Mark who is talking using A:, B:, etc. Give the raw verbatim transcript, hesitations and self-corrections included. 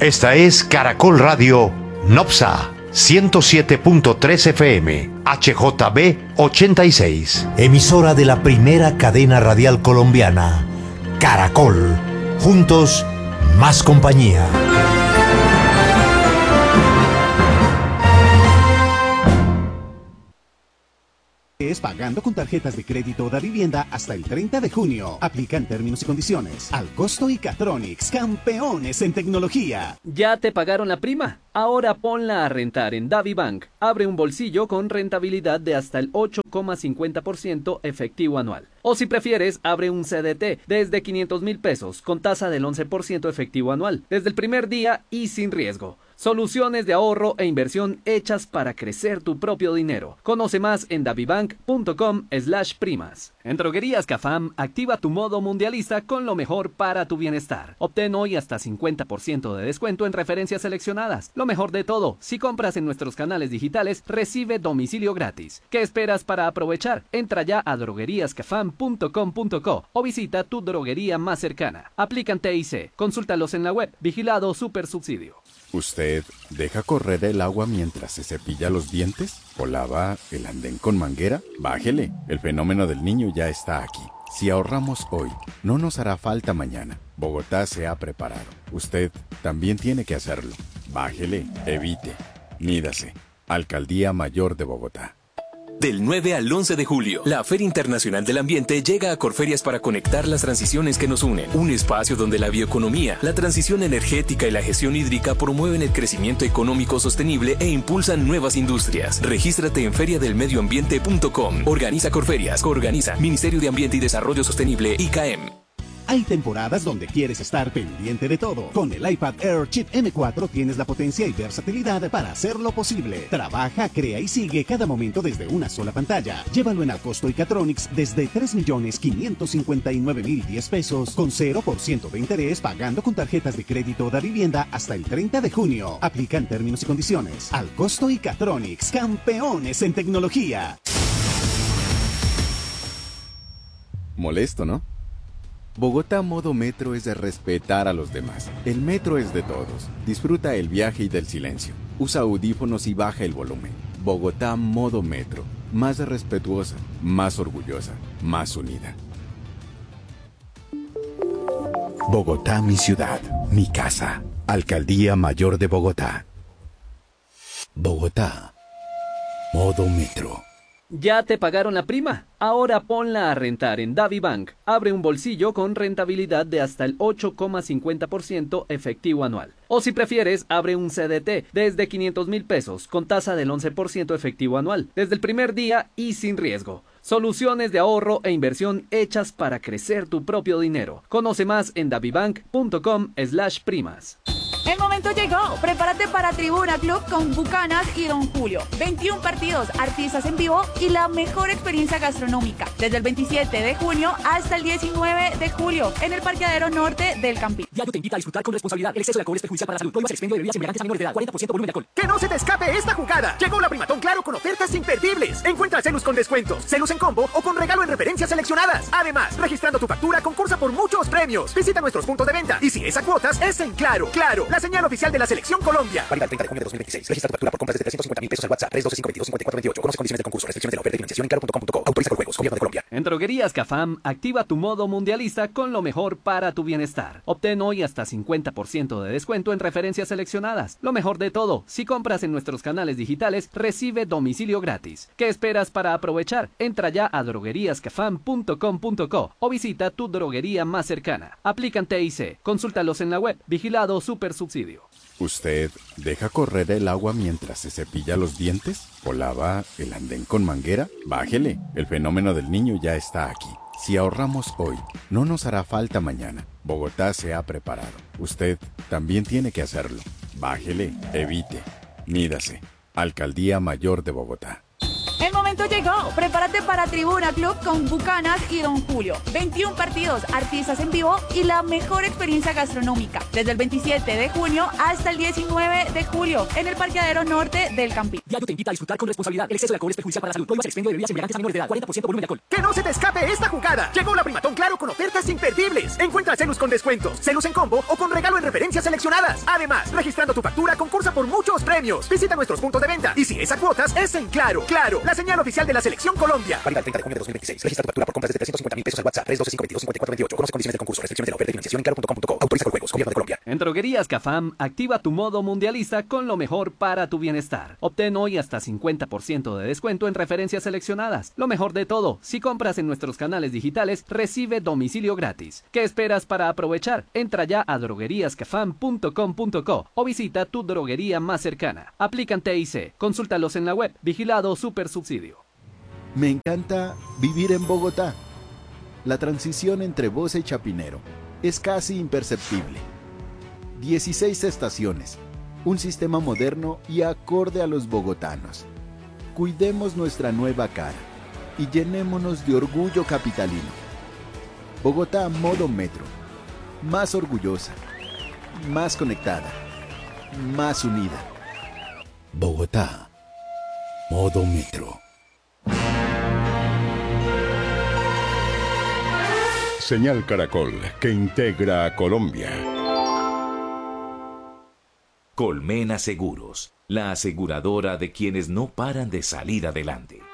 A: Esta es Caracol Radio Nopsa ciento siete punto tres F M, H J B ochenta y seis.
B: Emisora de la primera cadena radial colombiana, Caracol. Juntos, más compañía.
C: Es pagando con tarjetas de crédito de vivienda hasta el treinta de junio. Aplican términos y condiciones. Al Costo y Catronics, campeones en tecnología.
D: ¿Ya te pagaron la prima? Ahora ponla a rentar en DaviBank. Abre un bolsillo con rentabilidad de hasta el ocho coma cincuenta por ciento efectivo anual. O si prefieres, abre un C D T desde quinientos mil pesos con tasa del once por ciento efectivo anual, desde el primer día y sin riesgo. Soluciones de ahorro e inversión hechas para crecer tu propio dinero. Conoce más en davibank punto com slash primas. En Droguerías Cafam, activa tu modo mundialista con lo mejor para tu bienestar. Obtén hoy hasta cincuenta por ciento de descuento en referencias seleccionadas. Lo mejor de todo, si compras en nuestros canales digitales, recibe domicilio gratis. ¿Qué esperas para aprovechar? Entra ya a droguerías cafam punto com punto co o visita tu droguería más cercana. Aplican T I C. Consúltalos en la web. Vigilado Supersubsidio.
E: ¿Usted deja correr el agua mientras se cepilla los dientes? ¿O lava el andén con manguera? Bájele, el fenómeno del niño ya está aquí. Si ahorramos hoy, no nos hará falta mañana. Bogotá se ha preparado. Usted también tiene que hacerlo. Bájele, evite, mídase. Alcaldía Mayor de Bogotá.
F: Del nueve al once de julio, la Feria Internacional del Ambiente llega a Corferias para conectar las transiciones que nos unen. Un espacio donde la bioeconomía, la transición energética y la gestión hídrica promueven el crecimiento económico sostenible e impulsan nuevas industrias. Regístrate en feria del medio ambiente punto com. Organiza Corferias. Organiza Ministerio de Ambiente y Desarrollo Sostenible, I C A E M.
C: Hay temporadas donde quieres estar pendiente de todo. Con el iPad Air Chip M cuatro tienes la potencia y versatilidad para hacerlo posible. Trabaja, crea y sigue cada momento desde una sola pantalla. Llévalo en Al Costo y Catronics desde tres millones quinientos cincuenta y nueve mil diez pesos con cero por ciento de interés pagando con tarjetas de crédito de vivienda hasta el treinta de junio. Aplican términos y condiciones. Al Costo y Catronics, campeones en tecnología.
E: Molesto, ¿no? Bogotá Modo Metro es de respetar a los demás. El metro es de todos. Disfruta el viaje y del silencio. Usa audífonos y baja el volumen. Bogotá Modo Metro. Más respetuosa, más orgullosa, más unida.
B: Bogotá, mi ciudad, mi casa. Alcaldía Mayor de Bogotá. Bogotá. Modo Metro.
D: ¿Ya te pagaron la prima? Ahora ponla a rentar en DaviBank. Abre un bolsillo con rentabilidad de hasta el ocho coma cincuenta por ciento efectivo anual. O si prefieres, abre un C D T desde quinientos mil pesos con tasa del once por ciento efectivo anual, desde el primer día y sin riesgo. Soluciones de ahorro e inversión hechas para crecer tu propio dinero. Conoce más en davibank punto com slash primas.
G: El momento llegó. Prepárate para Tribuna Club con Bucanas y Don Julio. veintiún partidos, artistas en vivo y la mejor experiencia gastronómica. Desde el veintisiete de junio hasta el diecinueve de julio en el parqueadero norte del Campín.
H: Diario te invita a disfrutar con responsabilidad. El exceso de alcohol es perjudicial para la salud. Prohíbas el expendio de bebidas embriagantes a menores de edad. cuarenta por ciento volumen de alcohol.
I: ¡Que no se te escape esta jugada! Llegó la Primatón Claro con ofertas imperdibles. Encuentra Celus con descuentos, Celus en combo o con regalo en referencias seleccionadas. Además, registrando tu factura concursa por muchos premios. Visita nuestros puntos de venta y si es a cuotas, es en Claro. Claro, la señal oficial de la Selección Colombia.
H: Válida el treinta de junio de dos mil veintiséis. Registra tu factura por compras desde trescientos cincuenta mil pesos al WhatsApp tres doce cinco veintidós cincuenta y cuatro veintiocho. Conoce condiciones del concurso. Restricciones de la oferta y financiación en claro punto com punto co. Autoriza con juegos. Gobierno de Colombia.
D: En Droguerías Cafam, activa tu modo mundialista con lo mejor para tu bienestar. Obtén hoy hasta cincuenta por ciento de descuento en referencias seleccionadas. Lo mejor de todo, si compras en nuestros canales digitales, recibe domicilio gratis. ¿Qué esperas para aprovechar? Entra ya a droguerías cafam punto com punto co o visita tu droguería más cercana. Aplican T I C. Consúltalos en la web. Vigilado Supersubsidio.
E: ¿Usted deja correr el agua mientras se cepilla los dientes? ¿O lava el andén con manguera? Bájele, el fenómeno del niño ya está aquí. Si ahorramos hoy, no nos hará falta mañana. Bogotá se ha preparado. Usted también tiene que hacerlo. Bájele, evite, mídase. Alcaldía Mayor de Bogotá.
G: El momento llegó. Prepárate para Tribuna Club con Bucanas y Don Julio. veintiún partidos, artistas en vivo y la mejor experiencia gastronómica. Desde el veintisiete de junio hasta el diecinueve de julio en el parqueadero norte del Campín.
H: Diario te invita a disfrutar con responsabilidad. El exceso de alcohol es perjudicial para la salud. Prohíbas el expendio de bebidas embriagantes a menores de edad. cuarenta por ciento volumen de alcohol.
I: ¡Que no se te escape esta jugada! Llegó la Primatón Claro con ofertas imperdibles. Encuentra Celus con descuentos, Celus en combo o con regalo en referencias seleccionadas. Además, registrando tu factura concursa por muchos premios. Visita nuestros puntos de venta y si es a cuotas, es en Claro. Claro, la señal oficial de la Selección Colombia.
H: Válido el treinta de junio de dos mil veintiséis. Registra tu factura por compras desde trescientos cincuenta mil pesos al WhatsApp tres doce cinco veintidós cincuenta y cuatro veintiocho. Conoce condiciones del concurso. Restricciones de la oferta y financiación en claro punto com punto co. Autoriza con juegos. Gobierno de Colombia.
D: En Droguerías Cafam, activa tu modo mundialista con lo mejor para tu bienestar. Obtén hoy hasta cincuenta por ciento de descuento en referencias seleccionadas. Lo mejor de todo, si compras en nuestros canales digitales, recibe domicilio gratis. ¿Qué esperas para aprovechar? Entra ya a droguerías cafam punto com punto co o visita tu droguería más cercana. Aplican T I C. Consúltalos en la web. Vigilado Super Subsidio.
E: Me encanta vivir en Bogotá. La transición entre Bosa y Chapinero es casi imperceptible. dieciséis estaciones, un sistema moderno y acorde a los bogotanos. Cuidemos nuestra nueva cara y llenémonos de orgullo capitalino. Bogotá modo metro, más orgullosa, más conectada, más unida. Bogotá, modo metro.
J: Señal Caracol, que integra a Colombia.
K: Colmena Seguros, la aseguradora de quienes no paran de salir adelante.